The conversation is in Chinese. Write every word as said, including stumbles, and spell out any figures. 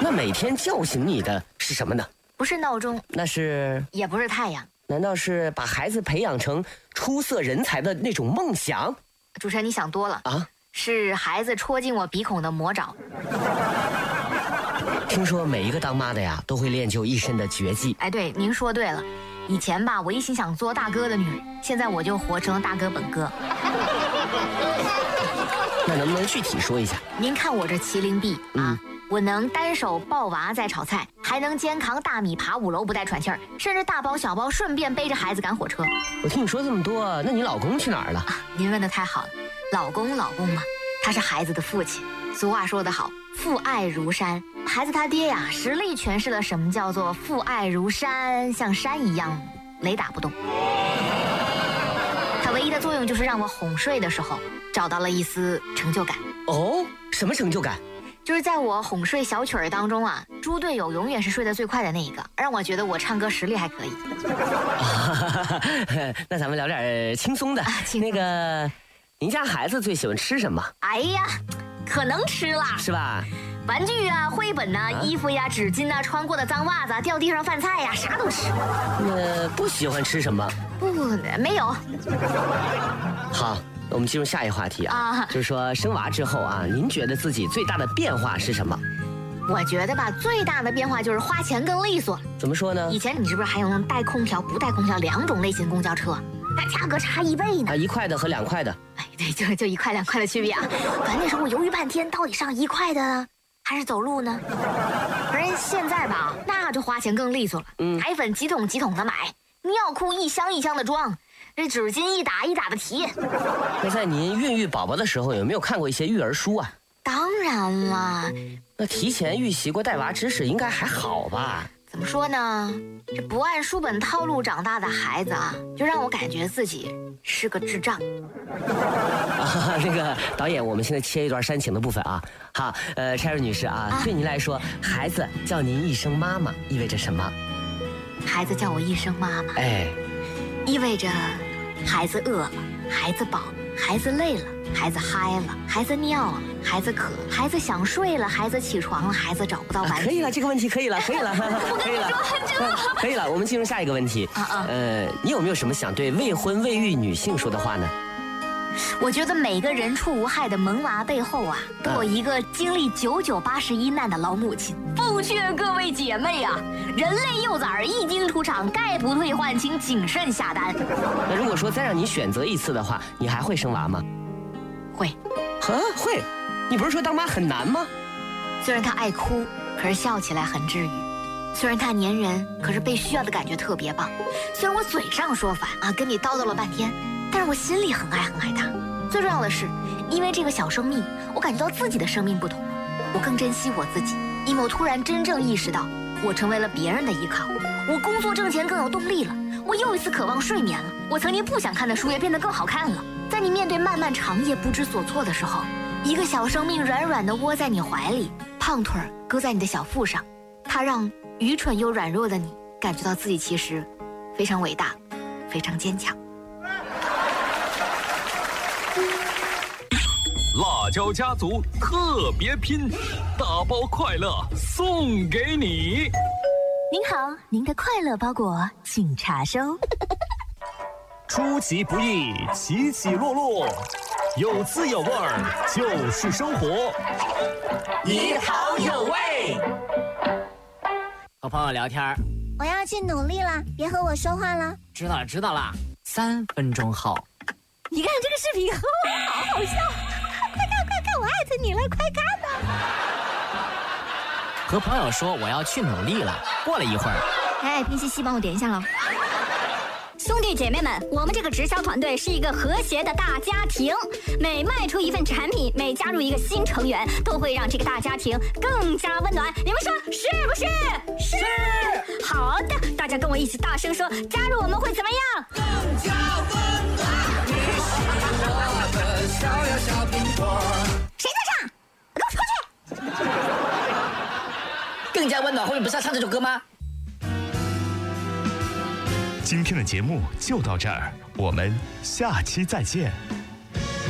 那每天叫醒你的是什么呢？ 不是闹钟， 那是也不是太阳。 难道是把孩子培养成出色人才的那种梦想？ 主持人，你想多了啊！ 是孩子戳进我鼻孔的魔爪。 听说每一个当妈的呀，都会练就一身的绝技。 哎，对，您说对了。以前吧，我一心想做大哥的女人，现在我就活成了大哥本哥。 那能不能具体说一下？ 您看我这麒麟臂啊，嗯、我能单手抱娃在炒菜，还能肩扛大米爬五楼不带喘气儿，甚至大包小包顺便背着孩子赶火车。 我听你说这么多，那你老公去哪儿了？ 啊、您问得太好了，老公老公嘛，他是孩子的父亲。俗话说得好，父爱如山。孩子他爹呀，实力诠释了什么叫做父爱如山，像山一样雷打不动。他唯一的作用就是让我哄睡的时候找到了一丝成就感。 哦，什么成就感？ 就是在我哄睡小曲儿当中啊，猪队友永远是睡得最快的那一个，让我觉得我唱歌实力还可以。 那咱们聊点轻松的。啊、那个，您家孩子最喜欢吃什么？ 哎呀，可能吃啦， 是吧？ 玩具啊，绘本呐、啊，啊、衣服呀，纸巾呐，穿过的脏袜子，掉地上饭菜呀，啥都吃。 那不喜欢吃什么？ 不，没有。 好，我们进入下一话题啊，啊就是说生娃之后啊，您觉得自己最大的变化是什么？ 我觉得吧，最大的变化就是花钱更利索。 怎么说呢？ 以前你是不是还有那种带空调、不带空调两种类型公交车？那价格差一倍呢！ 啊，一块的和两块的。 哎，对，就就一块两块的区别啊。反正那时候我犹豫半天，到底上一块的还是走路呢？反正现在吧，那就花钱更利索了。嗯，奶粉几桶几桶的买，尿裤一箱一箱的装，这纸巾一打一打的提。 那在您孕育宝宝的时候，有没有看过一些育儿书啊？ 当然了。 那提前预习过带娃知识，应该还好吧？ 怎么说呢？这不按书本套路长大的孩子啊，就让我感觉自己是个智障。 啊，那个导演，我们现在切一段煽情的部分啊。好，呃，柴瑞女士啊，啊对您来说，孩子叫您一声妈妈意味着什么？ 孩子叫我一声妈妈， 哎， 意味着孩子饿了，孩子饱，孩子累了，孩子嗨了，孩子尿了，孩子渴，孩子想睡了，孩子起床了，孩子找不到玩具、 啊。可以了，这个问题可以了，可以了，可以了，可以了。我们进入下一个问题。啊啊，呃，你有没有什么想对未婚未育女性说的话呢？ 我觉得每个人畜无害的萌娃背后啊，都有一个经历九九八十一难的老母亲。奉劝各位姐妹啊，人类幼崽一经出厂，概不退换，请谨慎下单。 那如果说再让你选择一次的话，你还会生娃吗？ 会。 啊，会。你不是说当妈很难吗？ 虽然她爱哭，可是笑起来很治愈。虽然她粘人，可是被需要的感觉特别棒。虽然我嘴上说反啊，跟你叨叨了半天，但是我心里很爱很爱她。最重要的是，因为这个小生命，我感觉到自己的生命不同了，我更珍惜我自己，因为我突然真正意识到，我成为了别人的依靠，我工作挣钱更有动力了，我又一次渴望睡眠了，我曾经不想看的书也变得更好看了。在你面对漫漫长夜不知所措的时候，一个小生命软软的窝在你怀里，胖腿儿搁在你的小腹上，它让愚蠢又软弱的你感觉到自己其实非常伟大，非常坚强。 辣椒家族特别拼，大包快乐送给你。 您好，您的快乐包裹请查收。 出其不意，起起落落，有滋有味儿就是生活。 你好有味。 和朋友聊天， 我要去努力了，别和我说话了。 知道了知道了。三分钟后， 你看这个视频，好好笑。快看快看，我艾特你了，快看呐！ 和朋友说我要去努力了。过了一会儿， 哎，拼夕夕帮我点一下了。 兄弟姐妹们，我们这个直销团队是一个和谐的大家庭，每卖出一份产品，每加入一个新成员，都会让这个大家庭更加温暖。你们说是不是？ 是。 好的，大家跟我一起大声说，加入我们会怎么样？ 更加温暖。你是我的小呀小苹果。 谁在唱？给我出去！ 更加温暖，后面不是要唱这首歌吗？ 今天的节目就到这儿，我们下期再见。